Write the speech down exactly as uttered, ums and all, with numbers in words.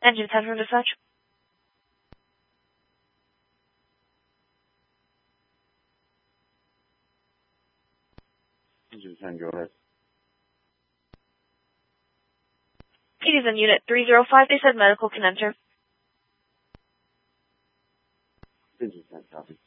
Engine ten from dispatch. Engine ten, go ahead. Katie's in unit three zero five. They said medical can enter. Engine ten, copy.